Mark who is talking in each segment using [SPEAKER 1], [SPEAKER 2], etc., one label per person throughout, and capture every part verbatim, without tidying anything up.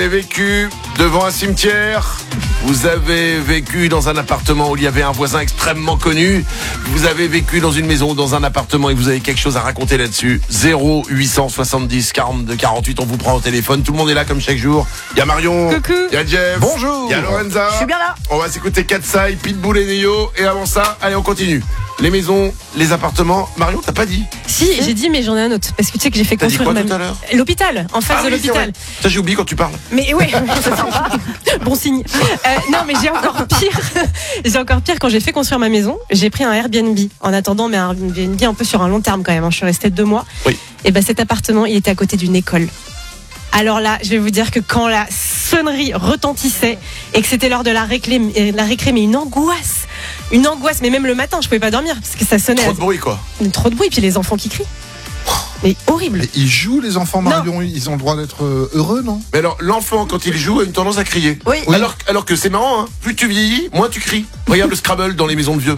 [SPEAKER 1] Vous avez vécu devant un cimetière, vous avez vécu dans un appartement où il y avait un voisin extrêmement connu, vous avez vécu dans une maison ou dans un appartement et vous avez quelque chose à raconter là-dessus. zéro huit cent soixante-dix quarante-deux quarante-huit, on vous prend au téléphone, tout le monde est là comme chaque jour. Il y a Marion, il y a Jeff,
[SPEAKER 2] bonjour,
[SPEAKER 1] il y a Lorenza.
[SPEAKER 3] Je suis bien là.
[SPEAKER 1] On va s'écouter Katsai, Pitbull et Neo, et avant ça, allez on continue. Les maisons, les appartements. Marion, t'as pas dit?
[SPEAKER 4] Si, j'ai dit, mais j'en ai un autre. Parce que tu sais que j'ai fait
[SPEAKER 1] T'as dit
[SPEAKER 4] construire
[SPEAKER 1] quoi
[SPEAKER 4] ma...
[SPEAKER 1] tout à l'heure?
[SPEAKER 4] L'hôpital, en face
[SPEAKER 1] Ah
[SPEAKER 4] de
[SPEAKER 1] oui,
[SPEAKER 4] l'hôpital.
[SPEAKER 1] Ça, j'ai oublié quand tu parles.
[SPEAKER 4] Mais oui, c'est sympa. Bon signe. Euh, non, mais j'ai encore pire. J'ai encore pire quand j'ai fait construire ma maison. J'ai pris un Airbnb. En attendant, mais un Airbnb un peu sur un long terme quand même. Je suis restée deux mois.
[SPEAKER 1] Oui.
[SPEAKER 4] Et ben cet appartement, il était à côté d'une école. Alors là, je vais vous dire que quand la sonnerie retentissait et que c'était l'heure de la récré, la récré, mais une angoisse, une angoisse. Mais même le matin, je pouvais pas dormir parce que ça sonnait.
[SPEAKER 1] Trop de bruit, quoi.
[SPEAKER 4] Trop de bruit, puis les enfants qui crient. Mais horrible.
[SPEAKER 2] Mais ils jouent, les enfants, Marion, ils ont le droit d'être heureux, non?
[SPEAKER 1] Mais alors, l'enfant, quand il joue, a une tendance à crier.
[SPEAKER 3] Oui.
[SPEAKER 2] Oui.
[SPEAKER 1] Alors, alors que c'est marrant, hein. Plus tu vieillis, moins tu cries. Regarde le Scrabble dans les maisons de vieux.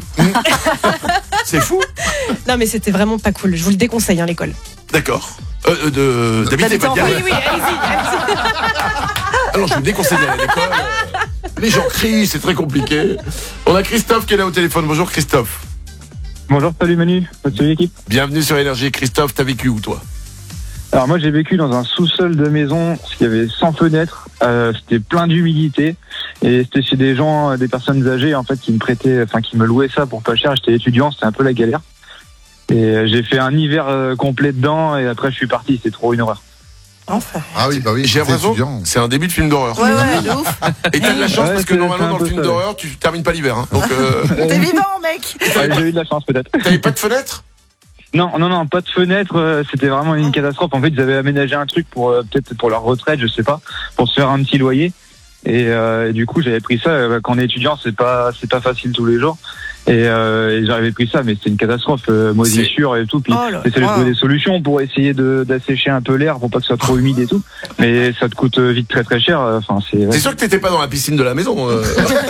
[SPEAKER 1] C'est fou.
[SPEAKER 4] Non, mais c'était vraiment pas cool. Je vous le déconseille, hein, l'école.
[SPEAKER 1] D'accord. Euh, euh, de, d'habiter
[SPEAKER 3] D'habiter en
[SPEAKER 1] votre
[SPEAKER 4] Oui,
[SPEAKER 1] gamme.
[SPEAKER 4] oui, allez-y, allez-y.
[SPEAKER 1] Alors, je vous déconseille d'aller à l'école. Les gens crient, c'est très compliqué. On a Christophe qui est là au téléphone. Bonjour Christophe.
[SPEAKER 5] Bonjour, salut Manu, salut l'équipe.
[SPEAKER 1] Bienvenue sur Énergie. Christophe, t'as vécu où toi?
[SPEAKER 5] Alors moi j'ai vécu dans un sous-sol de maison, parce qu'il y avait cent fenêtres, euh, c'était plein d'humidité, et c'était chez des gens, des personnes âgées en fait qui me prêtaient, enfin qui me louaient ça pour pas cher. J'étais étudiant, c'était un peu la galère. Et euh, j'ai fait un hiver euh, complet dedans, et après je suis parti, c'était trop une horreur.
[SPEAKER 3] Enfin.
[SPEAKER 2] Ah oui, bah oui,
[SPEAKER 1] J'ai
[SPEAKER 2] t'es
[SPEAKER 1] l'impression
[SPEAKER 2] étudiant.
[SPEAKER 1] c'est un début de film d'horreur.
[SPEAKER 3] Ouais, ouais, de ouf.
[SPEAKER 1] Et t'as de la chance
[SPEAKER 5] Ouais,
[SPEAKER 1] parce que
[SPEAKER 5] c'est-
[SPEAKER 1] normalement
[SPEAKER 5] c'est un
[SPEAKER 1] dans le
[SPEAKER 5] peu
[SPEAKER 1] film
[SPEAKER 5] ça.
[SPEAKER 1] d'horreur, tu termines pas l'hiver. Hein. Donc, euh,
[SPEAKER 3] T'es vivant, mec.
[SPEAKER 5] Ouais, j'ai eu de la chance peut-être.
[SPEAKER 1] t'avais pas de fenêtre?
[SPEAKER 5] Non, non, non, pas de fenêtre, euh, c'était vraiment une catastrophe. En fait, ils avaient aménagé un truc pour euh, peut-être pour leur retraite, je sais pas, pour se faire un petit loyer. Et, euh, et du coup, j'avais pris ça. euh, Quand on est étudiant, c'est pas, c'est pas facile tous les jours. Et, euh, et j'avais pris ça, mais c'était une catastrophe, euh, moisissure et tout. Puis
[SPEAKER 3] Oh là,
[SPEAKER 5] j'essaie de
[SPEAKER 3] wow.
[SPEAKER 5] trouver des solutions pour essayer de d'assécher un peu l'air, pour pas que ce soit trop humide et tout. Mais ça te coûte euh, vite très très cher. Enfin, c'est.
[SPEAKER 1] C'est sûr que t'étais pas dans la piscine de la maison. Euh...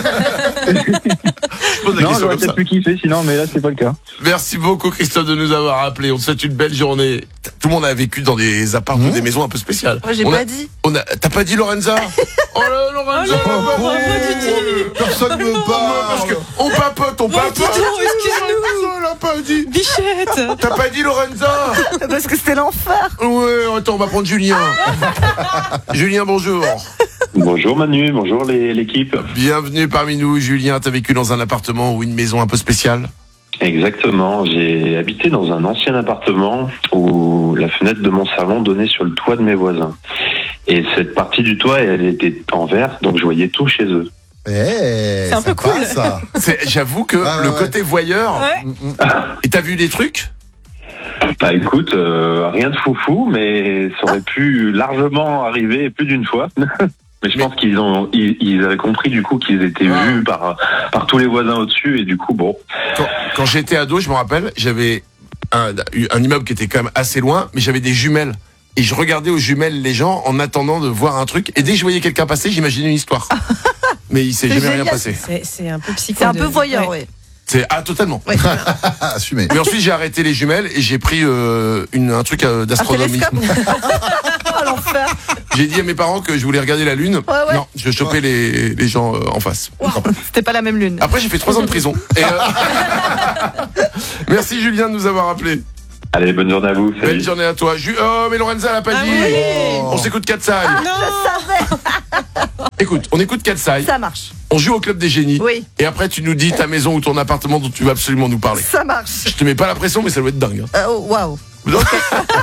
[SPEAKER 1] Je pose la
[SPEAKER 5] Non,
[SPEAKER 1] question
[SPEAKER 5] j'aurais
[SPEAKER 1] comme ça.
[SPEAKER 5] peut-être pu kiffer, sinon, mais là, c'est pas le cas.
[SPEAKER 1] Merci beaucoup Christophe de nous avoir appelé. On te souhaite une belle journée. Tout le monde a vécu dans des apparts ou
[SPEAKER 2] Mmh.
[SPEAKER 1] des maisons un peu spéciales.
[SPEAKER 3] Moi, j'ai
[SPEAKER 1] On a-
[SPEAKER 3] pas dit.
[SPEAKER 1] On a... T'as pas dit Lorenza? Oh là Lorenza,
[SPEAKER 4] Oh là,
[SPEAKER 1] on va-
[SPEAKER 4] pas du tout.
[SPEAKER 2] Personne me
[SPEAKER 1] Parce
[SPEAKER 2] parle.
[SPEAKER 1] que on papote, on papote.
[SPEAKER 4] excuse-nous.
[SPEAKER 1] On l'a pas dit.
[SPEAKER 4] Bichette.
[SPEAKER 1] T'as pas dit Lorenza?
[SPEAKER 3] Parce que c'était l'enfer.
[SPEAKER 1] Ouais, attends, on va prendre Julien. Julien, bonjour.
[SPEAKER 6] Bonjour Manu, bonjour les- l'équipe.
[SPEAKER 1] Bienvenue parmi nous, Julien. T'as vécu dans un appartement ou une maison un peu spéciale?
[SPEAKER 6] Exactement, j'ai habité dans un ancien appartement où la fenêtre de mon salon donnait sur le toit de mes voisins. Et cette partie du toit, elle était en verre, donc je voyais tout chez eux.
[SPEAKER 2] Eh,
[SPEAKER 4] C'est un peu
[SPEAKER 2] sympa,
[SPEAKER 4] cool.
[SPEAKER 2] ça.
[SPEAKER 1] C'est- J'avoue que
[SPEAKER 2] Ah,
[SPEAKER 1] le
[SPEAKER 2] ouais.
[SPEAKER 1] côté voyeur.
[SPEAKER 4] Ouais.
[SPEAKER 1] Et t'as vu des trucs?
[SPEAKER 6] Bah écoute, euh, rien de foufou, mais ça aurait pu largement arriver plus d'une fois. Mais je
[SPEAKER 1] Mais-
[SPEAKER 6] pense qu'ils ont, ils, ils avaient compris du coup qu'ils étaient
[SPEAKER 1] Ah.
[SPEAKER 6] vus par par tous les voisins au-dessus et du coup bon.
[SPEAKER 1] Quand, quand j'étais ado, je me rappelle, j'avais un, un immeuble qui était quand même assez loin, mais j'avais des jumelles. Et je regardais aux jumelles les gens en attendant de voir un truc. Et dès que je voyais quelqu'un passer, j'imaginais une histoire. Mais il s'est
[SPEAKER 3] C'est
[SPEAKER 1] jamais rien
[SPEAKER 3] génial.
[SPEAKER 1] passé.
[SPEAKER 4] C'est, c'est un peu psycho.
[SPEAKER 3] C'est un
[SPEAKER 4] de-
[SPEAKER 3] peu voyeur,
[SPEAKER 4] Ouais.
[SPEAKER 3] ouais.
[SPEAKER 1] C'est ah totalement.
[SPEAKER 2] Ah, assumé.
[SPEAKER 1] Mais ensuite j'ai arrêté les jumelles et j'ai pris euh, une, un truc euh,
[SPEAKER 3] Un
[SPEAKER 1] d'astronomie.
[SPEAKER 3] télescope. Oh, l'enfer.
[SPEAKER 1] J'ai dit à mes parents que je voulais regarder la lune.
[SPEAKER 3] Ouais, ouais.
[SPEAKER 1] Non, je chopais les, les gens euh, en face.
[SPEAKER 3] C'était pas la même lune.
[SPEAKER 1] Après j'ai fait trois ans de prison. Et, euh, Merci Julien de nous avoir appelé.
[SPEAKER 6] Allez, bonne journée à vous. Salut.
[SPEAKER 1] Belle journée à toi. Ju- oh mais Lorenza elle a pas
[SPEAKER 4] Ah
[SPEAKER 1] dit.
[SPEAKER 4] oui.
[SPEAKER 1] On s'écoute Katsai.
[SPEAKER 4] Non.
[SPEAKER 1] Écoute, on écoute Katsai.
[SPEAKER 3] Ça marche.
[SPEAKER 1] On joue au club des génies.
[SPEAKER 3] Oui.
[SPEAKER 1] Et après tu nous dis ta maison ou ton appartement dont tu veux absolument nous parler.
[SPEAKER 3] Ça marche.
[SPEAKER 1] Je te mets pas la pression mais ça doit être dingue. hein.
[SPEAKER 3] Euh, oh, waouh.
[SPEAKER 1] Donc,